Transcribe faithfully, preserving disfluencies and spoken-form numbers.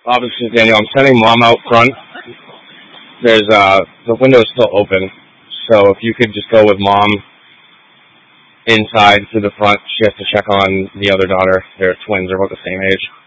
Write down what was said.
Bob, this is Daniel. I'm sending Mom out front. There's uh the window is still open, so if you could just go with Mom inside to the front, she has to check on the other daughter. They're twins. They're about the same age.